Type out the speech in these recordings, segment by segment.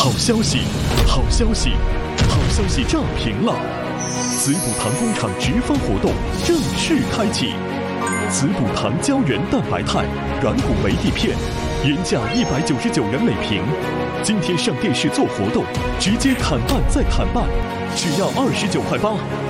好消息，好消息，好消息炸屏了！滋补堂工厂直发活动正式开启，滋补堂胶原蛋白肽软骨维 D 片，原价199元每瓶，今天上电视做活动，直接砍半再砍半，只要29块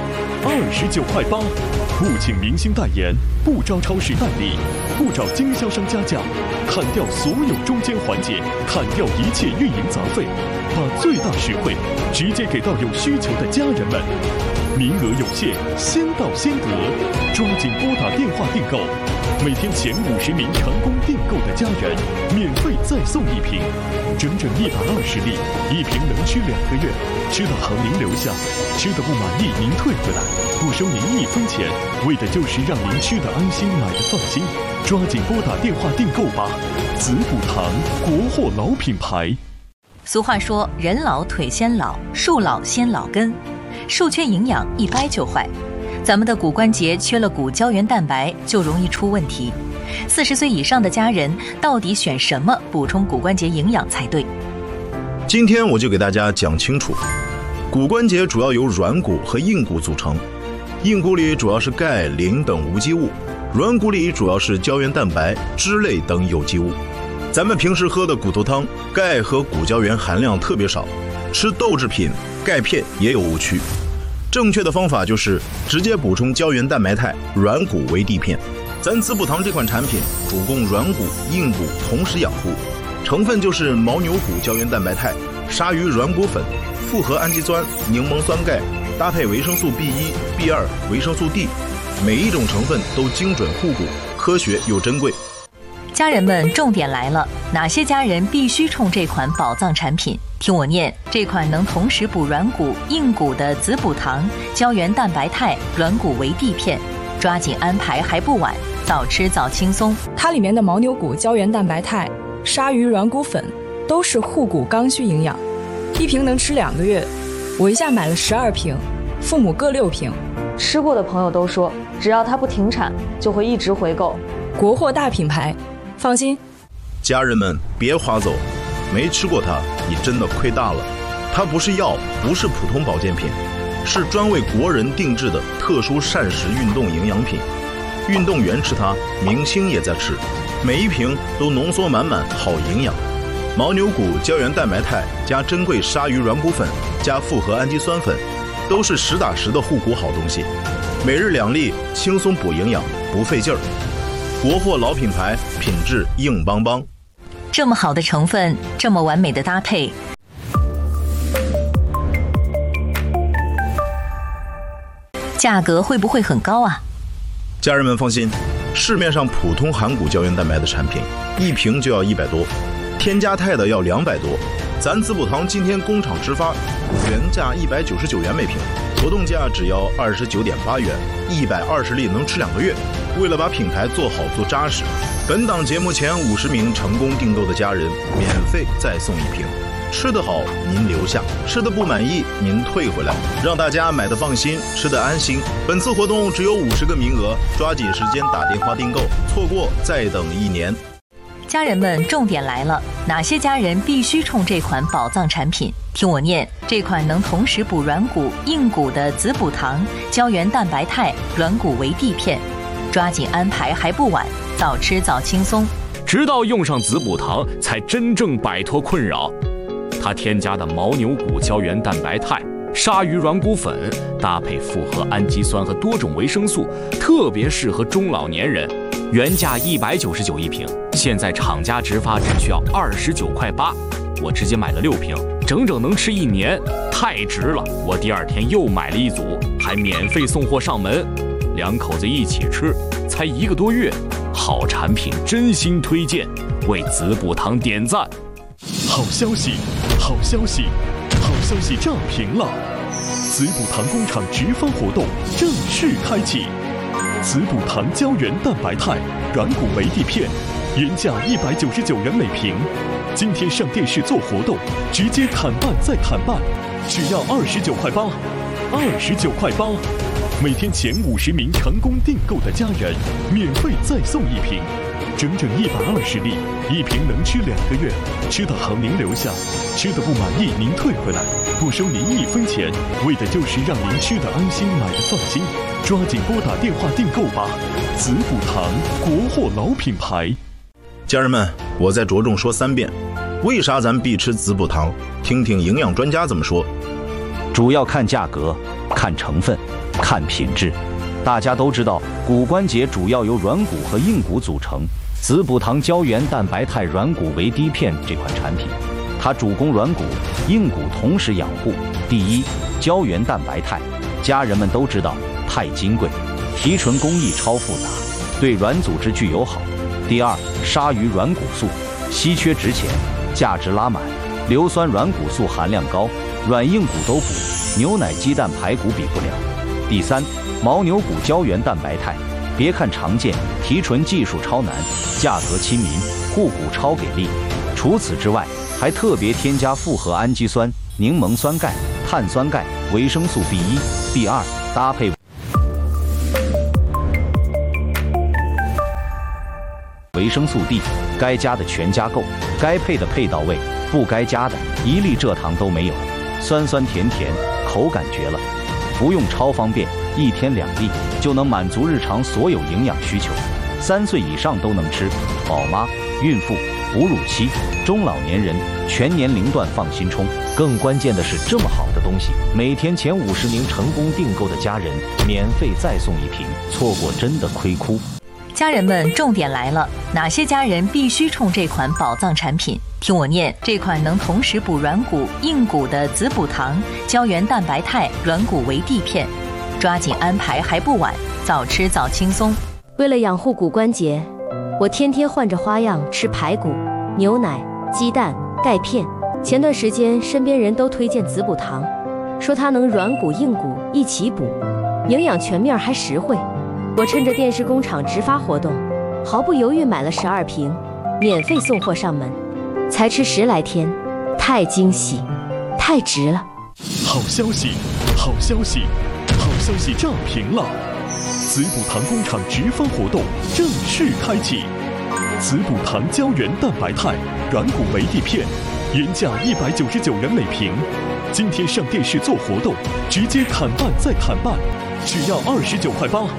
8。29块8，不请明星代言，不招超市代理，不找经销商加价，砍掉所有中间环节，砍掉一切运营杂费，把最大实惠直接给到有需求的家人们。名额有限，先到先得，抓紧拨打电话订购。每天前50名成功订购的家人，免费再送1瓶，整整120粒，1瓶能吃2个月，吃到行您留下，吃的不满意您退回来，不收您1分钱，为的就是让您吃的安心，买的放心。抓紧拨打电话订购吧，滋补堂国货老品牌。 俗话说，人老腿先老，树老先老根，树缺营养一掰就坏。咱们的骨关节缺了骨胶原蛋白，就容易出问题。40岁以上的家人到底选什么补充骨关节营养才对？ 今天我就给大家讲清楚。骨关节主要由软骨和硬骨组成，硬骨里主要是钙、磷等无机物，软骨里主要是胶原蛋白、脂类等有机物。咱们平时喝的骨头汤，钙和骨胶原含量特别少，吃豆制品、钙片也有误区。正确的方法就是直接补充胶原蛋白肽软骨维 D 片。咱滋补堂这款产品主供软骨、硬骨同时养护，成分就是牦牛骨胶原蛋白肽、鲨鱼软骨粉、复合氨基酸、柠檬酸钙，搭配维生素 B1、B2、维生素 D， 每一种成分都精准护骨，科学又珍贵。 家人们，重点来了，哪些家人必须冲这款宝藏产品？听我念，这款能同时补软骨、硬骨的滋补堂胶原蛋白肽软骨维 D 片，抓紧安排还不晚，早吃早轻松。 它里面的牦牛骨胶原蛋白肽、鲨鱼软骨粉都是护骨刚需营养，1瓶能吃2个月。我一下买了12瓶，父母各6瓶。 吃过的朋友都说，只要它不停产，就会一直回购。 国货大品牌，放心。 家人们别划走，没吃过它，你真的亏大了。它不是药，不是普通保健品，是专为国人定制的特殊膳食运动营养品。运动员吃它，明星也在吃，每一瓶都浓缩满满好营养。牦牛骨胶原蛋白肽加珍贵鲨鱼软骨粉加复合氨基酸粉，都是实打实的护骨好东西。每日2粒，轻松补营养，不费劲儿。国货老品牌，品质硬邦邦。 这么好的成分，这么完美的搭配，价格会不会很高啊？ 家人们放心，市面上普通含骨胶原蛋白的产品，1瓶就要100多，添加肽的要200多。咱滋补堂今天工厂直发，原价199元每瓶，活动价只要29.8元，120粒能吃2个月。为了把品牌做好做扎实，本档节目前50名成功订购的家人免费再送1瓶。吃得好您留下，吃得不满意您退回来，让大家买得放心，吃得安心。本次活动只有50个名额，抓紧时间打电话订购，错过再等1年。 家人们，重点来了，哪些家人必须冲这款宝藏产品？听我念，这款能同时补软骨、硬骨的滋补堂胶原蛋白肽软骨维 D 片，抓紧安排还不晚，早吃早轻松。 直到用上滋补堂，才真正摆脱困扰。它添加的牦牛骨胶原蛋白肽、鲨鱼软骨粉，搭配复合氨基酸和多种维生素，特别适合中老年人。原价1991瓶，现在厂家直发只需要29块8，我直接买了6瓶，整整能吃1年，太值了！我第2天又买了1组，还免费送货上门，2口子一起吃，才1个多月，好产品真心推荐，为滋补堂点赞。 好消息，好消息，好消息炸屏了！滋补堂工厂直发活动正式开启。滋补堂胶原蛋白肽软骨维 D 片，原价199元每瓶，今天上电视做活动，直接砍半再砍半，只要29块8。29块8，每天前50名成功订购的家人免费再送1瓶，整整120粒，1瓶能吃2个月，吃到行您留下， 吃的不满意您退回来，不收您1分钱，为的就是让您吃的安心，买的放心。抓紧拨打电话订购吧！子补堂，国货老品牌。 家人们，我再着重说3遍，为啥咱必吃子补堂？听听营养专家怎么说。 主要看价格，看成分，看品质。大家都知道，骨关节主要由软骨和硬骨组成。子补堂胶原蛋白肽软骨维 D 片这款产品，它主攻软骨、硬骨同时养护。第一，胶原蛋白肽，家人们都知道肽金贵，提纯工艺超复杂，对软组织具有好。第二，鲨鱼软骨素，稀缺值钱，价值拉满，硫酸软骨素含量高，软硬骨都补，牛奶鸡蛋排骨比不了。第三，牦牛骨胶原蛋白肽，别看常见，提纯技术超难，价格亲民，护骨超给力。除此之外，还特别添加复合氨基酸、柠檬酸钙、碳酸钙、维生素 B1、B2，搭配维生素 D， 该加的全加够，该配的配到位，不该加的一粒蔗糖都没有，酸酸甜甜，口感绝了。服用超方便，1天2粒就能满足日常所有营养需求，3岁以上都能吃，宝妈、孕妇、哺乳期、中老年人全年龄段放心冲。更关键的是，这么好的东西，每天前50名成功订购的家人免费再送1瓶，错过真的亏哭。 家人们，重点来了，哪些家人必须冲这款宝藏产品？听我念，这款能同时补软骨、硬骨的子补堂胶原蛋白肽软骨维 D 片，抓紧安排还不晚，早吃早轻松。 为了养护骨关节，我天天换着花样吃排骨、牛奶、鸡蛋、钙片。前段时间身边人都推荐子补堂，说它能软骨硬骨一起补，营养全面还实惠。我趁着电视工厂直发活动，毫不犹豫买了12瓶，免费送货上门，才吃10来天，太惊喜，太值了！ 好消息，好消息，好消息炸屏了！子补堂工厂直发活动正式开启，子补堂胶原蛋白肽软骨维 D 片，原价199元每瓶，今天上电视做活动，直接砍半再砍半，只要29.8块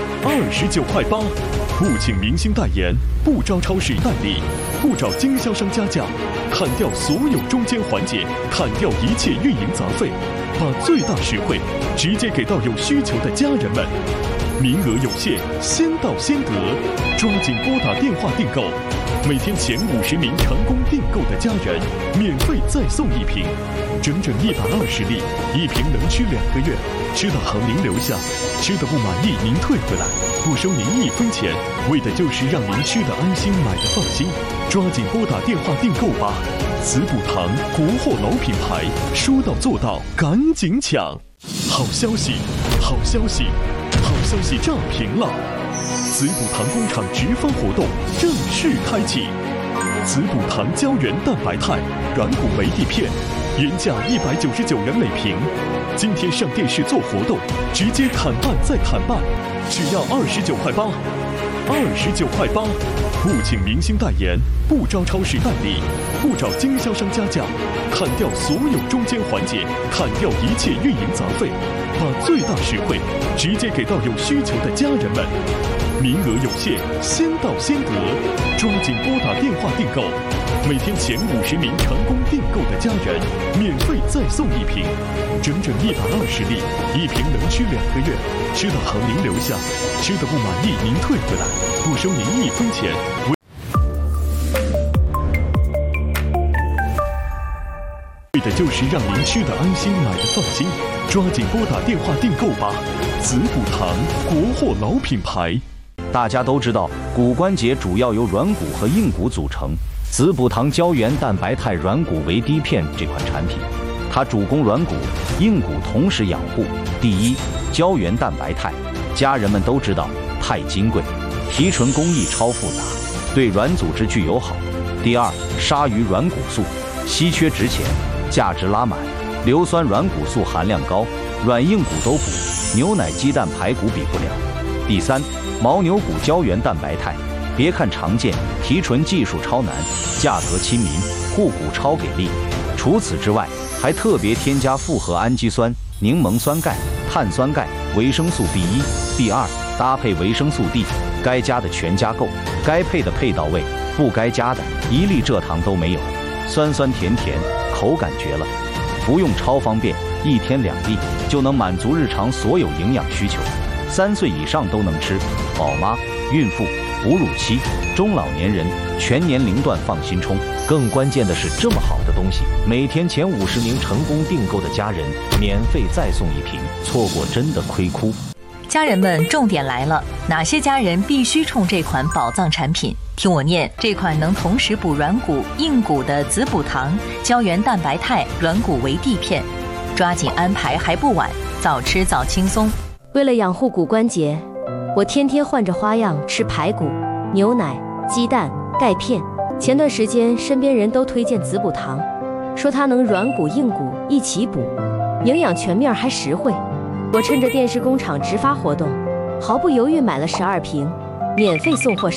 ，29.8块，不请明星代言，不招超市代理，不找经销商加价，砍掉所有中间环节，砍掉一切运营杂费，把最大实惠直接给到有需求的家人们。名额有限，先到先得，抓紧拨打电话订购。每天前50名成功订购的家人，免费再送1瓶，整整120粒，1瓶能吃2个月，吃到好您留下，吃的不满意您退回来，不收您1分钱，为的就是让您吃的安心，买的放心。抓紧拨打电话订购吧！子补堂，国货老品牌，说到做到，赶紧抢！好消息，好消息，好消息炸屏了！子补堂工厂直发活动正式开启，子补堂胶原蛋白肽软骨维 D 片，原价199元每瓶，今天上电视做活动，直接砍半再砍半，只要29.8块，29.8块，不请明星代言，不招超市代理，不找经销商加价，砍掉所有中间环节，砍掉一切运营杂费，把最大实惠直接给到有需求的家人们。名额有限，先到先得，抓紧拨打电话订购。每天前50名成功订购的家人，免费再送1瓶，整整120粒，1瓶能吃2个月，吃的好您留下，吃的不满意您退回来，不收您1分钱。为的就是让您吃的安心，买的放心。抓紧拨打电话订购吧！子补堂，国货老品牌。 大家都知道，骨关节主要由软骨和硬骨组成。子补堂胶原蛋白肽软骨维 D 片这款产品，它主攻软骨、硬骨同时养护。第一，胶原蛋白肽，家人们都知道肽金贵，提纯工艺超复杂，对软组织具有好。第二，鲨鱼软骨素，稀缺值钱，价值拉满，硫酸软骨素含量高，软硬骨都补，牛奶鸡蛋排骨比不了。第三，牦牛骨胶原蛋白肽，别看常见，提纯技术超难，价格亲民， 护骨超给力。除此之外，还特别添加复合氨基酸、柠檬酸钙、碳酸钙、维生素 B1、B2，搭配维生素 D， 该加的全加够，该配的配到位，不该加的一粒蔗糖都没有，酸酸甜甜，口感绝了。服用超方便，1天2粒就能满足日常所有营养需求，3岁以上都能吃，宝妈、孕妇、哺乳期、中老年人全年龄段放心冲。更关键的是，这么好的东西，每天前50名成功订购的家人免费再送1瓶，错过真的亏哭。 家人们，重点来了，哪些家人必须冲这款宝藏产品？听我念，这款能同时补软骨、硬骨的子补糖、胶原蛋白肽软骨维 D 片，抓紧安排还不晚，早吃早轻松。 为了养护骨关节，我天天换着花样吃排骨、牛奶、鸡蛋、钙片。前段时间身边人都推荐子补糖，说它能软骨硬骨一起补，营养全面还实惠。我趁着电视工厂直发活动，毫不犹豫买了12瓶，免费送货